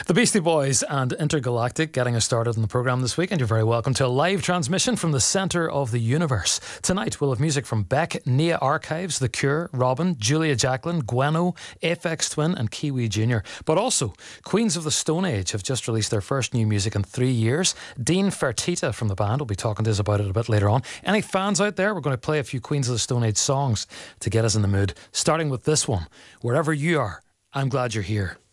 The Beastie Boys and Intergalactic getting us started in the programme this week, and you're very welcome to a live transmission from the centre of the universe. Tonight we'll have music from Beck, Nia Archives, The Cure, Robin, Julia Jacklin, Gweno, Aphex Twin and Kiwi Jr. But also, Queens of the Stone Age have just released their first new music in 3 years. Dean Fertita from the band will be talking to us about it a bit later on. Any fans out there, we're going to play a few Queens of the Stone Age songs to get us in the mood, starting with this one. Wherever you are, I'm glad you're here.